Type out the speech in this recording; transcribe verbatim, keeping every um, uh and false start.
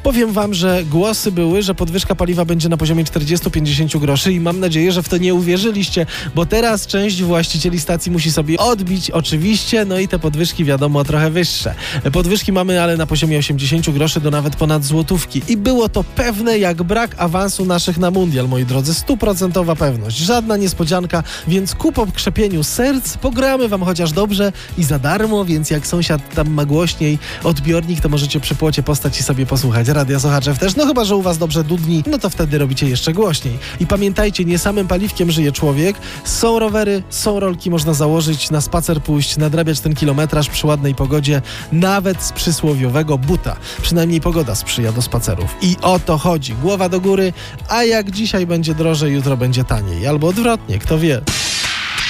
Powiem wam, że głosy były, że podwyżka paliwa będzie na poziomie czterdzieści do pięćdziesięciu groszy i mam nadzieję, że w to nie uwierzyliście, bo teraz część właścicieli stacji musi sobie odbić oczywiście, no i te podwyżki wiadomo trochę wyższe. Podwyżki mamy ale na poziomie osiemdziesięciu groszy do nawet ponad złotówki i było to pewne jak brak awansu naszych na mundial, moi drodzy, stuprocentowa pewność, żadna niespodzianka, więc ku pokrzepieniu serc pogramy wam chociaż dobrze i za darmo, więc jak sąsiad tam ma głośniej odbiornik, to możecie przy płocie postać i sobie posłuchać. Radia Sochaczew też, no chyba, że u was dobrze dudni, no to wtedy robicie jeszcze głośniej. I pamiętajcie, nie samym paliwkiem żyje człowiek, są rowery, są rolki, można założyć, na spacer pójść, nadrabiać ten kilometraż przy ładnej pogodzie, nawet z przysłowiowego buta. Przynajmniej pogoda sprzyja do spacerów. I o to chodzi. Głowa do góry, a jak dzisiaj będzie drożej, jutro będzie taniej. Albo odwrotnie, kto wie.